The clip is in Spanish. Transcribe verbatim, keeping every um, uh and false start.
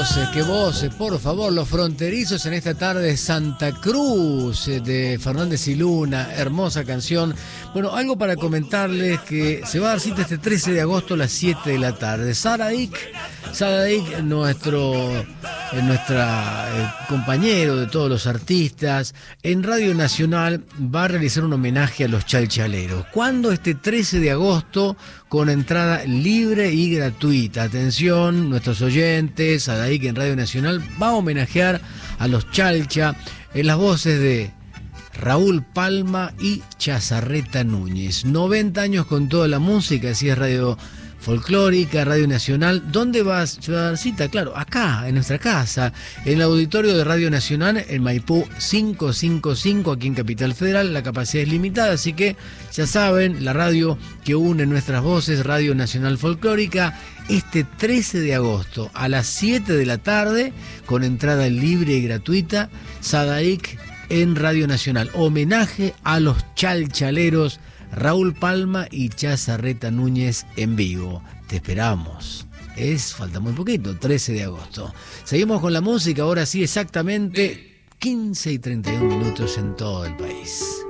voces, qué voces, por favor, Los Fronterizos en esta tarde de Santa Cruz, de Fernández y Luna, hermosa canción. Bueno, algo para comentarles que se va a dar cita este trece de agosto a las siete de la tarde. Sadaik, Sadaik, nuestro, eh, nuestra eh, compañero de todos los artistas, en Radio Nacional va a realizar un homenaje a los chalchaleros. ¿Cuándo? Este trece de agosto, con entrada libre y gratuita. Atención, nuestros oyentes, Sadaik en Radio Nacional va a homenajear a los chalcha en las voces de Raúl Palma y Chazarreta Núñez. noventa años con toda la música, así es Radio Folclórica, Radio Nacional. ¿Dónde vas a dar cita? Claro, acá, en nuestra casa, en el auditorio de Radio Nacional, en Maipú quinientos cincuenta y cinco, aquí en Capital Federal. La capacidad es limitada, así que ya saben, la radio que une nuestras voces, Radio Nacional Folclórica, este trece de agosto a las siete de la tarde, con entrada libre y gratuita, Sadaik en Radio Nacional. Homenaje a los chalchaleros, Raúl Palma y Chazarreta Núñez en vivo. Te esperamos. Es, falta muy poquito, trece de agosto. Seguimos con la música, ahora sí, exactamente quince y treinta y un minutos en todo el país.